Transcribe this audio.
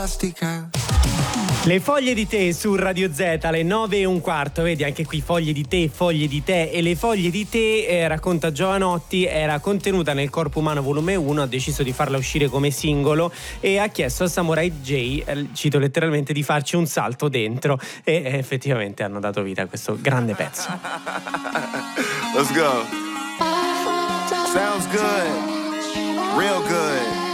Le foglie di tè su Radio Z alle 9:15. Vedi anche qui foglie di tè. E le foglie di tè, racconta Giovanotti, era contenuta nel Corpo Umano volume 1. Ha deciso di farla uscire come singolo e ha chiesto a Samurai J, cito letteralmente, di farci un salto dentro, e effettivamente hanno dato vita a questo grande pezzo. Let's go. Sounds good. Real good.